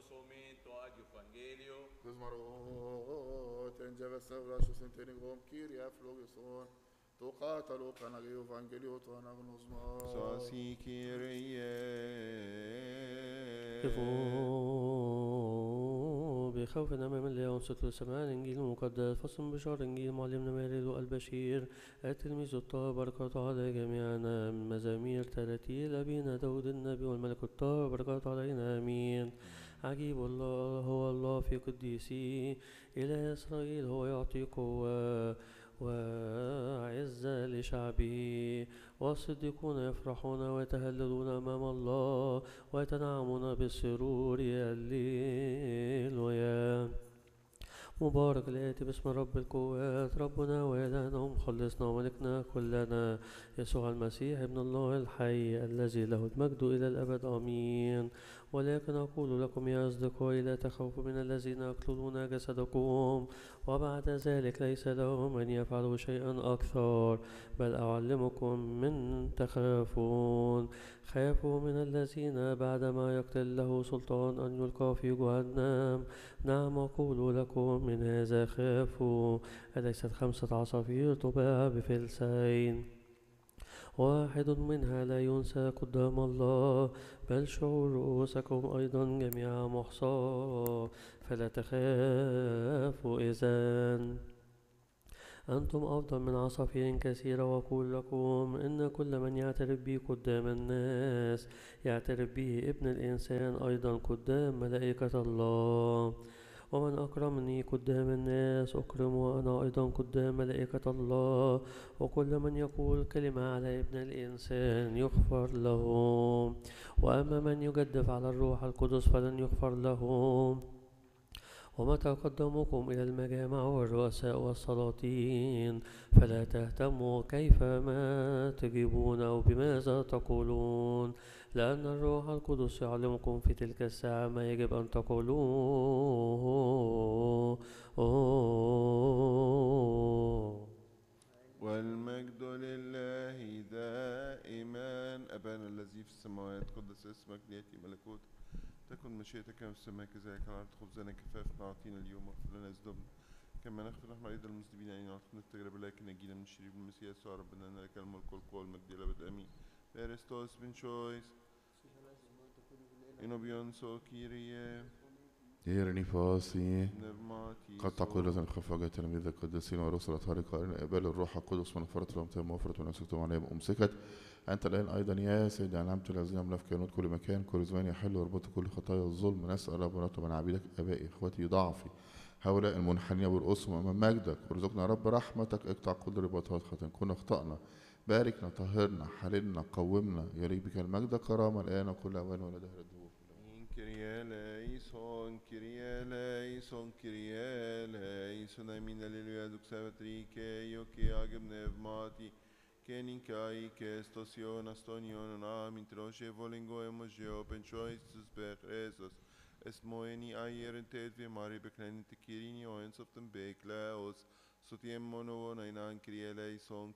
somento ad evangelio. Kuzmarot en jevesa vlasho sentenigom Kyrie aflogison. تقاتلوا كان ايفانجيليو توانا بنظما ساسي كيريه كفوا بخوف أمام اليوم ستر السماء الإنجيل المقدس فصل بشار إنجيل معلمنا مارد البشير التلميذ الطاهر بركات على جميعنا من مزامير تراتيل أبينا داود النبي والملك الطاهر بركات علينا آمين. عجيب الله هو الله في قديسي إله إسرائيل هو يعطي قوة وعزة لشعبه والصديقون يفرحون ويتهللون أمام الله ويتنعمون بالسرور هللويا. مبارك الآتي باسم رب القوات ربنا وإلهنا ومخلصنا وملكنا كلنا يسوع المسيح ابن الله الحي الذي له المجد إلى الأبد آمين. ولكن أقول لكم يا أصدقائي لا تخافوا من الذين يقتلون جسدكم وبعد ذلك ليس لهم أن يفعلوا شيئا أكثر بل أعلمكم من تخافون. خافوا من الذين بعدما يقتل له سلطان أن يلقى في جهنم. نعم أقول لكم من هذا خافوا. أليست 5 عصافير تباع بفلسين واحد منها لا ينسى قدام الله بل شعور رؤوسكم أيضا جميعا محصى فلا تخافوا إذن أنتم أفضل من عصافير كثيرة. وأقول لكم إن كل من يعترف بي قدام الناس يعترف به ابن الإنسان أيضا قدام ملائكة الله. ومن أكرمني قدام الناس أكرمه أنا أيضا قدام ملائكة الله. وكل من يقول كلمة على ابن الإنسان يغفر له. وأما من يجدف على الروح القدس فلن يغفر له. ومتى قدموكم إلى المجامع والرؤساء والسلاطين فلا تهتموا كيفما تجيبون أو بماذا تقولون لأن الروح القدس يعلمكم في تلك الساعة ما يجب أن تقولوه. والمجد لله دائما. أبانا الذي في السماوات قدس اسمك ليأتي ملكوتك تكن مشيئتك كما في السماء كذلك على الأرض. خبزنا كفافنا أعطينا اليوم واغفر لنا ذنوبنا كما نغفر نحن أيضا المذنبين أن يعطونا التجربة لكن نجينا من الشرير بالمسيح يسوع ربنا أن لك الملك والقوة والمجد إلى الأبد آمين. Perestos bin choice Inobion so Kyrie ديرني فاسي قد تقول لازم خفاجة تلاميذ القديسين ورسل أطهار قائلين اقبال الروح القدس من فرط لهم تم وفرت من أمسكتم عليهم أمسكت أنت الآن أيضا يا سيدي علمت الذين يملا في كيانات كل مكان كل زمان يحل ويربط كل خطايا الظلم نسأل رب ونطلب من عبيدك آبائي إخوتي ضعفي هؤلاء المنحنين برؤوسهم أمام مجدك وارزقنا رب رحمتك اقطع كل رباطات خطايا كنا أخطأنا باركنا طهرنا حللنا قومنا يليق بك المجد كرامة الآن وكل أوان ولا دهر الدهور. Kyrie eleison, Kyrie eleison, Kyrie eleison, amin, alleluia, dux avatrike, io che agem nevmati, che nincai, che stosion, astonion, amin, troche, volingo, emogeo, penchois, per Christus, est moeni aier in tet, vi mari beklenite Kyrini, oens of them beklaos, sotiem mono, nainan, Kyrie eleison,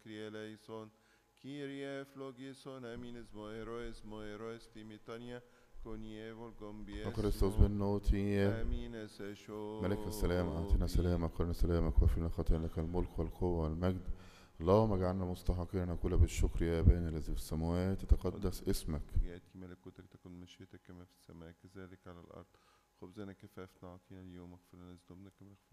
Kyrie flogison, amin, es moeroes, timitania, وكريستوس بالنوتي ملك السلام أعطينا سلامك وقرنا سلامك وفينا خطايا لك الملك والقوة والمجد اللهم اجعلنا مستحقين نقول بالشكر يا أبانا الذي في السماوات تتقدس اسمك يأتي ملكوتك تكن مشيئتك كما في السماء كذلك على الأرض خبزنا كفافنا أعطينا اليوم واغفر لنا ذنوبنا كما